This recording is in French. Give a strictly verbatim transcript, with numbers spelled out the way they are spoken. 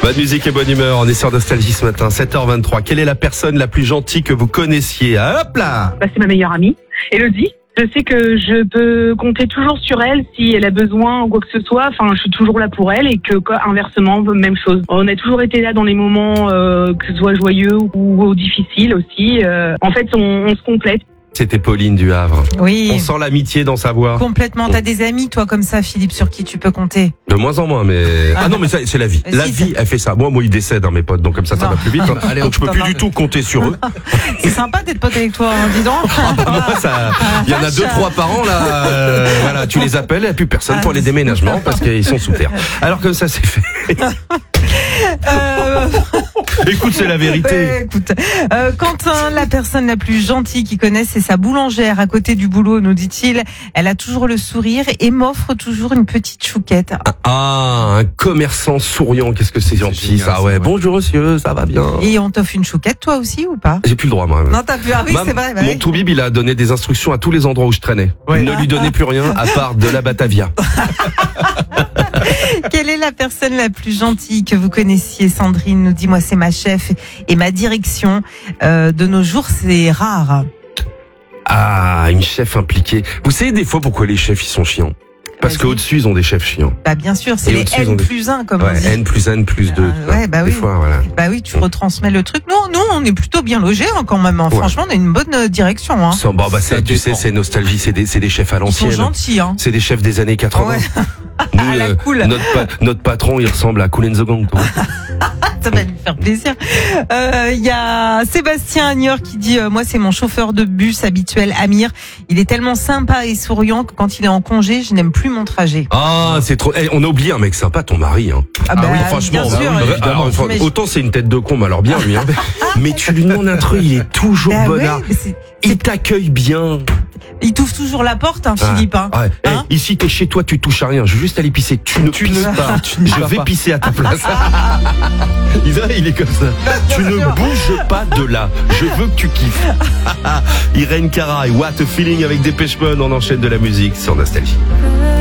Bonne musique et bonne humeur, on est sur Nostalgie ce matin, sept heures vingt-trois. Quelle est la personne la plus gentille que vous connaissiez? Ah, hop là! Bah, c'est ma meilleure amie, Elodie. Je sais que je peux compter toujours sur elle si elle a besoin ou quoi que ce soit. Enfin, je suis toujours là pour elle et que quoi, inversement, même chose. On a toujours été là dans les moments euh, que ce soit joyeux ou, ou difficiles aussi. Euh, en fait, on, on se complète. C'était Pauline du Havre. Oui. On sent l'amitié dans sa voix. Complètement. T'as des amis, toi, comme ça, Philippe, sur qui tu peux compter? De moins en moins, mais... Ah, ah non, mais ça, c'est la vie. Si, La vie, elle fait ça. Moi, moi, ils décèdent, hein, mes potes, donc comme ça, ça Non. va plus vite. Hein. Allez, donc je peux t'en plus as- du tout compter sur eux. C'est sympa d'être pote avec toi, hein, dis donc. Ah, bah, moi, ça... Il y en a deux, trois par an, là. Euh, voilà, tu les appelles, il n'y a plus personne pour les déménagements parce qu'ils sont sous terre. Alors comme ça, c'est fait. Euh, Écoute, c'est la vérité. euh, écoute, euh, Quentin, la personne la plus gentille qu'il connaisse, c'est sa boulangère à côté du boulot, nous dit-il. Elle a toujours le sourire et m'offre toujours une petite chouquette. Ah, un commerçant souriant, qu'est-ce que c'est gentil, génial, ça, ça, ouais. ouais. Bonjour, monsieur, ça va bien. Et on t'offre une chouquette, toi aussi, ou pas? J'ai plus le droit, moi. Non, t'as pu. Ah oui, Ma- c'est vrai. Bah Mon oui. toubib, il a donné des instructions à tous les endroits où je traînais. Ouais. Ne lui donnez plus rien à part de la Batavia. Quelle est la personne la plus gentille que vous connaissiez? Sandrine nous dit, moi, c'est ma chef et ma direction. Euh, de nos jours, c'est rare. Ah, une chef impliquée. Vous savez des fois pourquoi les chefs, ils sont chiants? Parce Vas-y. qu'au-dessus, ils ont des chefs chiants. Bah, bien sûr, c'est Et les au-dessus, ils ont N des- plus un, comme on Ouais, dit. N plus un, plus deux. Ah, ouais, bah des oui. fois, voilà. Bah oui, tu retransmets le truc. Non, nous, on est plutôt bien logés, hein, quand même. hein. Ouais. Franchement, on a une bonne euh, direction. Hein. Sans- bon, bah, ça, Ça tu sais, dépend. c'est nostalgie, c'est des, c'est des chefs à Ils sont l'ancienne. gentils. Hein. C'est des chefs des années quatre-vingts. Ouais. Nous, À la euh, cool. notre, pa- notre patron, il ressemble à Cool and the Gang, toi. Ça va lui faire plaisir. Euh, Il y a Sébastien Agneur qui dit euh, moi, c'est mon chauffeur de bus habituel, Amir. Il est tellement sympa et souriant que quand il est en congé, je n'aime plus mon trajet. Ah, c'est trop. Eh, on a oublié un mec sympa, ton mari. Hein. Ah, bah, oui, franchement, bien bah sûr. oui, bah, évidemment. alors, enfin, Mais- autant c'est une tête de con, mais alors bien lui. Hein. Mais tu lui demandes un truc, il est toujours Bah bonnard. ouais, mais c'est- Il t'accueille bien. il t'ouvre toujours la porte, hein, Ah, Philippe. Hein. ouais. Eh, Hein ici, t'es chez toi, tu touches à rien. Je veux juste aller pisser. Tu ne pisses pas. tu ne Je vas vais pas. pisser à ta place. il, il est comme ça. Tu ne sûr. bouges pas de là. Je veux que tu kiffes. Irène Cara et What a Feeling avec Dépêche Mode. On enchaîne de la musique sur Nostalgie.